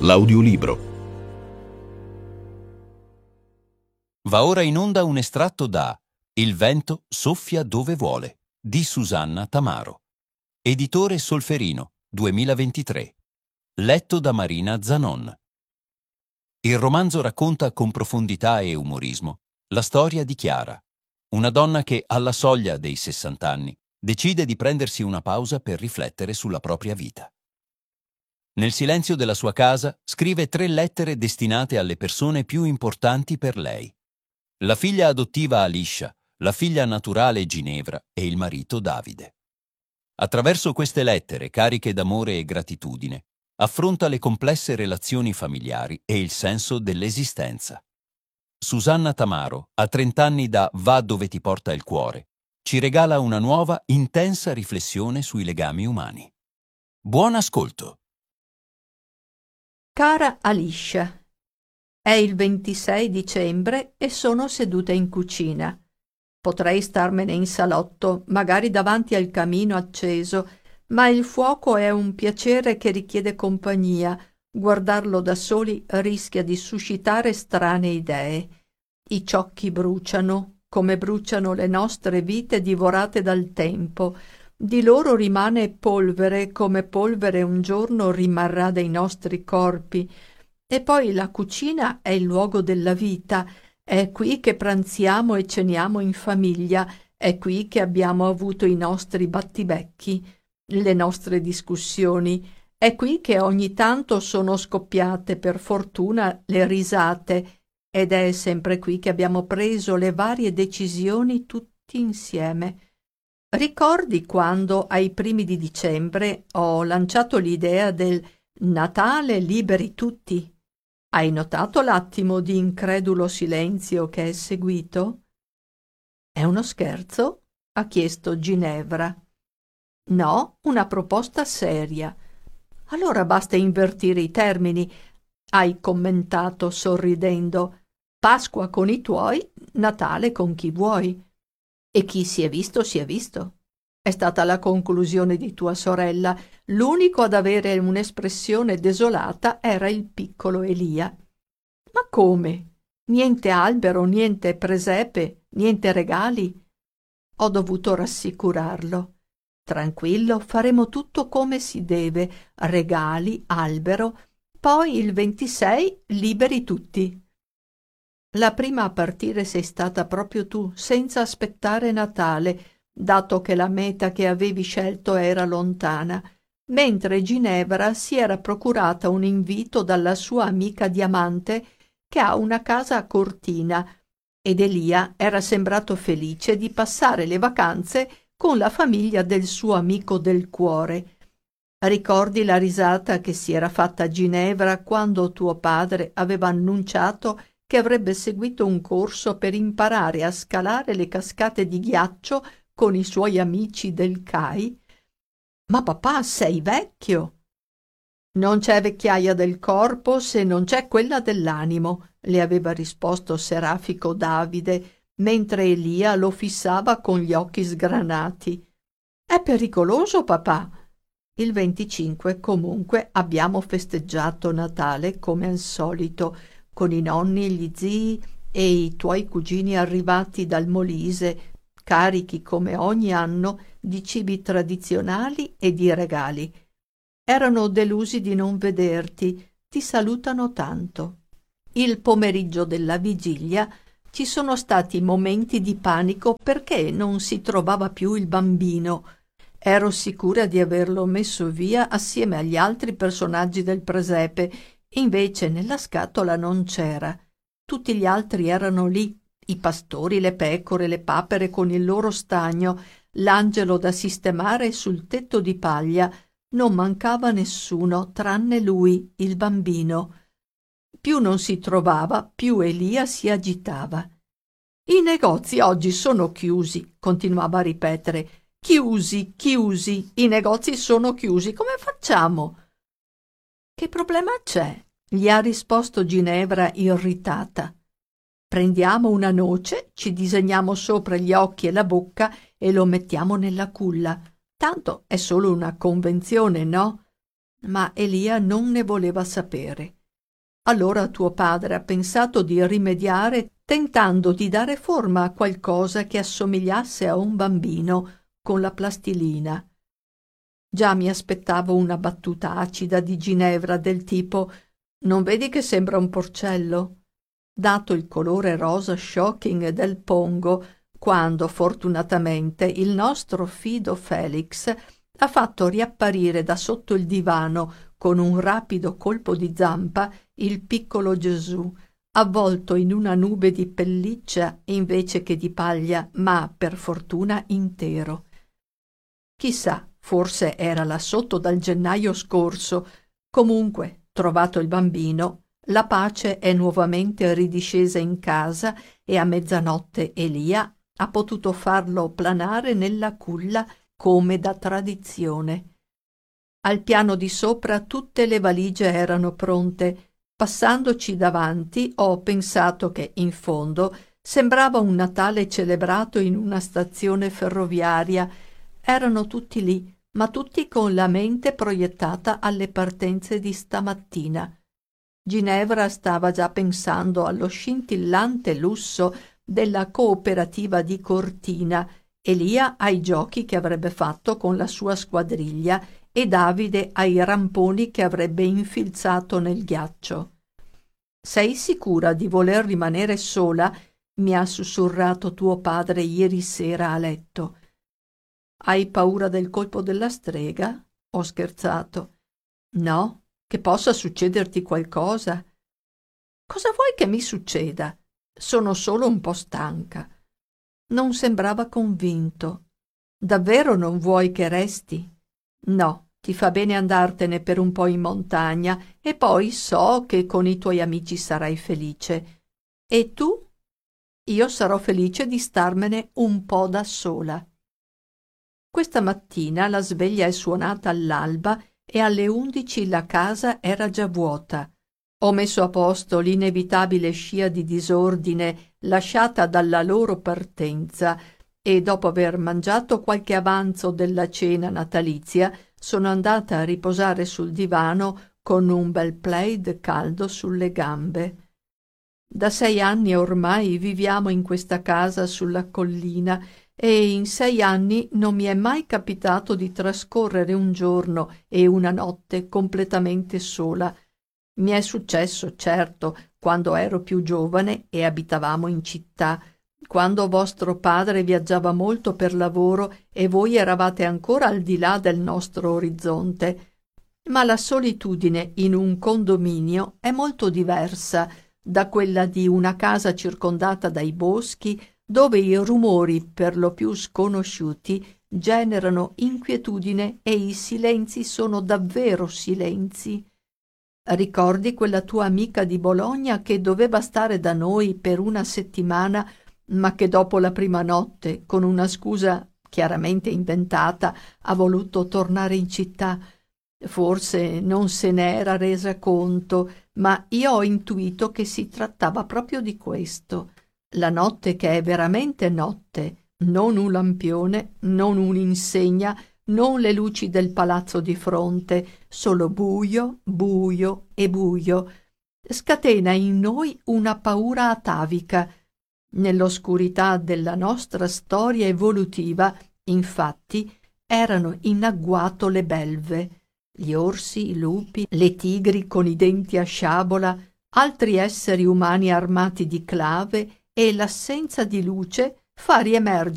l'audiolibro. Va ora in onda un estratto da Il vento soffia dove vuole di Susanna Tamaro. Editore Solferino, 2023. Letto da Marina Zanon. Il romanzo racconta con profondità e umorismo la storia di Chiara, una donna che alla soglia dei 60 anni decide di prendersi una pausa per riflettere sulla propria vita. Nel silenzio della sua casa scrive 3 lettere destinate alle persone più importanti per lei: la figlia adottiva Alicia, la figlia naturale Ginevra e il marito Davide. Attraverso queste lettere, cariche d'amore e gratitudine, affronta le complesse relazioni familiari e il senso dell'esistenza. Susanna Tamaro, a 30 anni da Va dove ti porta il cuore, ci regala una nuova, intensa riflessione sui legami umani. Buon ascolto! Cara Alicia, è il 26 dicembre e sono seduta in cucina. Potrei starmene in salotto, magari davanti al camino acceso, ma il fuoco è un piacere che richiede compagnia. Guardarlo da soli rischia di suscitare strane idee. I ciocchi bruciano, come bruciano le nostre vite divorate dal tempo. Di loro rimane polvere, come polvere un giorno rimarrà dei nostri corpi. E poi la cucina è il luogo della vita. È qui che pranziamo e ceniamo in famiglia, è qui che abbiamo avuto i nostri battibecchi, le nostre discussioni, è qui che ogni tanto sono scoppiate, per fortuna, le risate, ed è sempre qui che abbiamo preso le varie decisioni tutti insieme. Ricordi quando, ai primi di dicembre, ho lanciato l'idea del Natale liberi tutti? Hai notato l'attimo di incredulo silenzio che è seguito? È uno scherzo? Ha chiesto Ginevra. No, una proposta seria. Allora basta invertire i termini, hai commentato sorridendo. Pasqua con i tuoi, Natale con chi vuoi. E chi si è visto, si è visto. È stata la conclusione di tua sorella. L'unico ad avere un'espressione desolata era il piccolo Elia. Ma come? Niente albero, niente presepe, niente regali? Ho dovuto rassicurarlo. Tranquillo, faremo tutto come si deve, regali, albero, poi il 26 liberi tutti. La prima a partire sei stata proprio tu, senza aspettare Natale, dato che la meta che avevi scelto era lontana, mentre Ginevra si era procurata un invito dalla sua amica Diamante, che ha una casa a Cortina, ed Elia era sembrato felice di passare le vacanze con la famiglia del suo amico del cuore. Ricordi la risata che si era fatta a Ginevra quando tuo padre aveva annunciato che avrebbe seguito un corso per imparare a scalare le cascate di ghiaccio con i suoi amici del CAI? Ma papà, sei vecchio! Non c'è vecchiaia del corpo se non c'è quella dell'animo, le aveva risposto serafico Davide, mentre Elia lo fissava con gli occhi sgranati. È pericoloso, papà. Il 25 comunque abbiamo festeggiato Natale come al solito, con i nonni, gli zii e i tuoi cugini arrivati dal Molise, carichi come ogni anno di cibi tradizionali e di regali. Erano delusi di non vederti, ti salutano tanto. Il pomeriggio della vigilia ci sono stati momenti di panico perché non si trovava più il bambino. Ero sicura di averlo messo via assieme agli altri personaggi del presepe, invece nella scatola non c'era. Tutti gli altri erano lì, i pastori, le pecore, le papere con il loro stagno, l'angelo da sistemare sul tetto di paglia. Non mancava nessuno tranne lui, il bambino. Più non si trovava, più Elia si agitava. I negozi oggi sono chiusi, continuava a ripetere. Chiusi, chiusi, i negozi sono chiusi, come facciamo? Che problema c'è? Gli ha risposto Ginevra irritata. Prendiamo una noce, ci disegniamo sopra gli occhi e la bocca e lo mettiamo nella culla. Tanto è solo una convenzione, no? Ma Elia non ne voleva sapere. Allora tuo padre ha pensato di rimediare tentando di dare forma a qualcosa che assomigliasse a un bambino con la plastilina. Già mi aspettavo una battuta acida di Ginevra del tipo: «Non vedi che sembra un porcello?» Dato il colore rosa shocking del pongo, quando fortunatamente il nostro fido Felix ha fatto riapparire da sotto il divano con un rapido colpo di zampa il piccolo Gesù, avvolto in una nube di pelliccia invece che di paglia, ma per fortuna intero. Chissà, forse era là sotto dal gennaio scorso. Comunque, trovato il bambino, la pace è nuovamente ridiscesa in casa e a mezzanotte Elia ha potuto farlo planare nella culla come da tradizione. Al piano di sopra tutte le valigie erano pronte. Passandoci davanti ho pensato che, in fondo, sembrava un Natale celebrato in una stazione ferroviaria. Erano tutti lì, ma tutti con la mente proiettata alle partenze di stamattina. Ginevra stava già pensando allo scintillante lusso della cooperativa di Cortina, Elia ai giochi che avrebbe fatto con la sua squadriglia e Davide ai ramponi che avrebbe infilzato nel ghiaccio. «Sei sicura di voler rimanere sola?» mi ha sussurrato tuo padre ieri sera a letto. «Hai paura del colpo della strega?» Ho scherzato. «No, che possa succederti qualcosa». «Cosa vuoi che mi succeda? Sono solo un po' stanca». Non sembrava convinto. «Davvero non vuoi che resti?» «No, ti fa bene andartene per un po' in montagna e poi so che con i tuoi amici sarai felice. E tu?» «Io sarò felice di starmene un po' da sola». Questa mattina la sveglia è suonata all'alba e alle 11 la casa era già vuota. Ho messo a posto l'inevitabile scia di disordine lasciata dalla loro partenza e, dopo aver mangiato qualche avanzo della cena natalizia, sono andata a riposare sul divano con un bel plaid caldo sulle gambe. Da 6 anni ormai viviamo in questa casa sulla collina e in 6 anni non mi è mai capitato di trascorrere un giorno e una notte completamente sola. Mi è successo, certo, quando ero più giovane e abitavamo in città, quando vostro padre viaggiava molto per lavoro e voi eravate ancora al di là del nostro orizzonte. Ma la solitudine in un condominio è molto diversa da quella di una casa circondata dai boschi, dove i rumori per lo più sconosciuti generano inquietudine e i silenzi sono davvero silenzi. Ricordi quella tua amica di Bologna che doveva stare da noi per una settimana, ma che dopo la prima notte, con una scusa chiaramente inventata, ha voluto tornare in città? Forse non se n'era resa conto, ma io ho intuito che si trattava proprio di questo. La notte che è veramente notte, non un lampione, non un'insegna, non le luci del palazzo di fronte, solo buio, buio e buio. Scatena in noi una paura atavica. Nell'oscurità della nostra storia evolutiva, infatti, erano in agguato le belve, gli orsi, i lupi, le tigri con i denti a sciabola, altri esseri umani armati di clave, e l'assenza di luce fa riemergere